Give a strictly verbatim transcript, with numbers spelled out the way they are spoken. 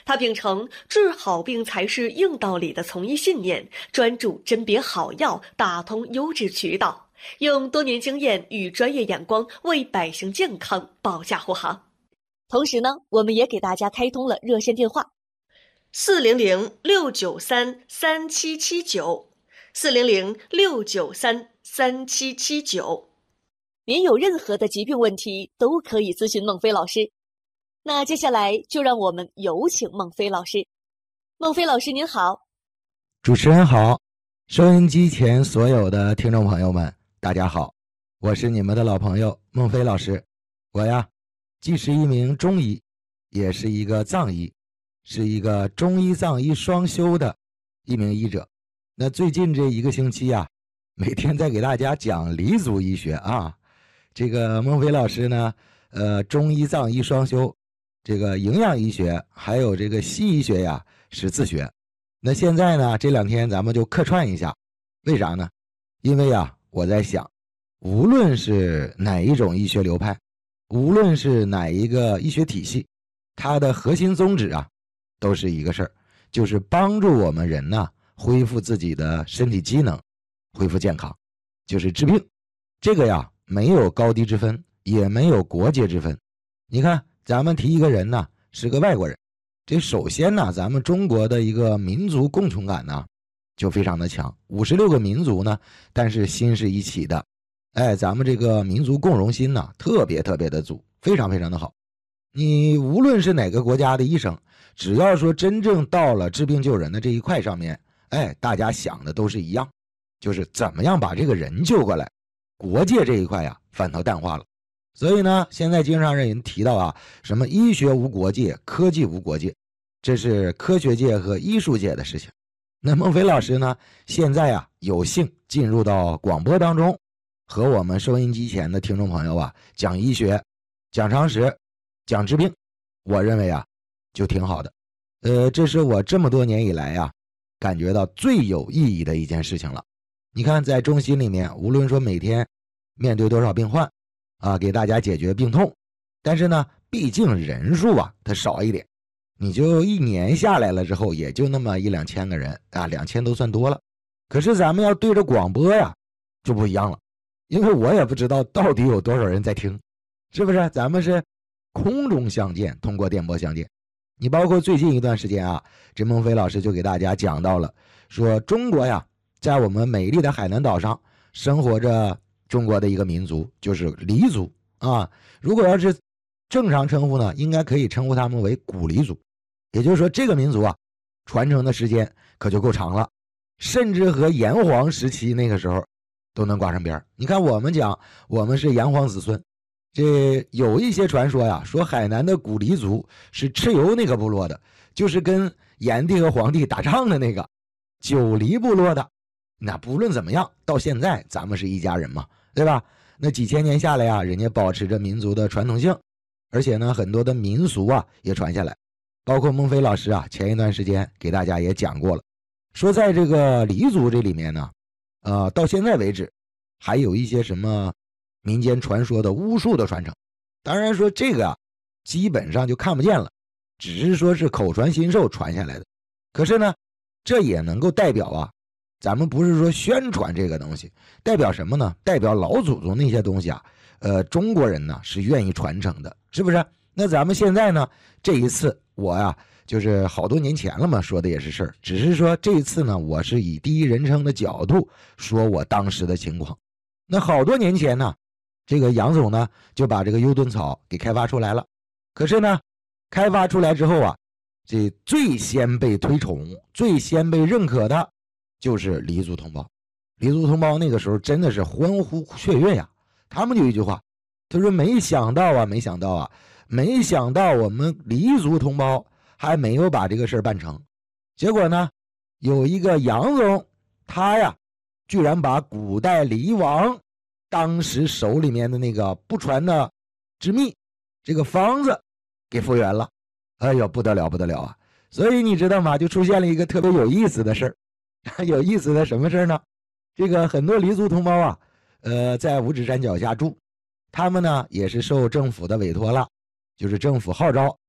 他秉承治好病才是硬道理的从医信念，专注甄别好药，打通优质渠道，用多年经验与专业眼光为百姓健康保驾护航。同时呢，我们也给大家开通了热线电话四零零六九三三七七九，四零零六九三三七七九。您有任何的疾病问题都可以咨询孟非老师。那接下来就让我们有请孟非老师。孟非老师您好。 主持人好，收音机前所有的听众朋友们大家好，我是你们的老朋友孟非老师。我呀既是一名中医，也是一个藏医，是一个中医藏医双修的一名医者。那最近这一个星期啊，每天在给大家讲黎族医学啊。这个孟非老师呢，呃，中医藏医双修，这个营养医学还有这个西医学呀是自学。那现在呢，这两天咱们就客串一下，为啥呢？因为啊，我在想，无论是哪一种医学流派，无论是哪一个医学体系，它的核心宗旨啊，都是一个事儿，就是帮助我们人呢恢复自己的身体机能，恢复健康，就是治病。这个呀，没有高低之分，也没有国界之分。你看，咱们提一个人呢，是个外国人，这首先呢，咱们中国的一个民族共同感呢，就非常的强。五十六个民族呢，但是心是一起的。哎，咱们这个民族共荣心呢，特别特别的足，非常非常的好。你无论是哪个国家的医生，只要说真正到了治病救人的这一块上面，哎，大家想的都是一样，就是怎么样把这个人救过来。国界这一块呀，反倒淡化了。所以呢，现在经常人提到啊，什么医学无国界，科技无国界，这是科学界和艺术界的事情。那孟非老师呢，现在啊，有幸进入到广播当中，和我们收音机前的听众朋友啊，讲医学，讲常识，讲治病，我认为啊，就挺好的。呃，这是我这么多年以来啊，感觉到最有意义的一件事情了。你看，在中心里面，无论说每天面对多少病患啊，给大家解决病痛，但是呢，毕竟人数啊，它少一点，你就一年下来了之后，也就那么一两千个人啊，两千都算多了。可是咱们要对着广播呀，就不一样了，因为我也不知道到底有多少人在听，是不是？咱们是空中相见，通过电波相见。你包括最近一段时间啊，这孟非老师就给大家讲到了，说中国呀，在我们美丽的海南岛上生活着中国的一个民族，就是黎族啊。如果要是正常称呼呢，应该可以称呼他们为古黎族。也就是说，这个民族啊，传承的时间可就够长了，甚至和炎黄时期那个时候都能挂上边。你看，我们讲我们是炎黄子孙，这有一些传说呀，说海南的古黎族是蚩尤那个部落的，就是跟炎帝和黄帝打仗的那个九黎部落的。那不论怎么样，到现在咱们是一家人嘛，对吧？那几千年下来啊，人家保持着民族的传统性，而且呢，很多的民俗啊也传下来。包括孟非老师啊，前一段时间给大家也讲过了，说在这个黎族这里面呢，呃，到现在为止，还有一些什么民间传说的巫术的传承。当然说这个啊，基本上就看不见了，只是说是口传心授传下来的。可是呢，这也能够代表啊，咱们不是说宣传这个东西，代表什么呢？代表老祖宗那些东西啊，呃，中国人呢是愿意传承的，是不是？那咱们现在呢，这一次我呀，就是好多年前了嘛，说的也是事儿，只是说这一次呢，我是以第一人称的角度说我当时的情况。那好多年前呢，这个杨总呢就把这个优盾草给开发出来了。可是呢，开发出来之后啊，这最先被推崇、最先被认可的就是黎族同胞。黎族同胞那个时候真的是欢呼雀跃呀，他们就一句话，他说没想到啊，没想到啊，没想到我们黎族同胞还没有把这个事儿办成。结果呢，有一个杨总，他呀居然把古代黎王当时手里面的那个不传的之秘这个方子给复原了。哎呦，不得了不得了啊！所以你知道吗，就出现了一个特别有意思的事儿。有意思的什么事儿呢？这个很多黎族同胞啊，呃，在五指山脚下住，他们呢也是受政府的委托了，就是政府号召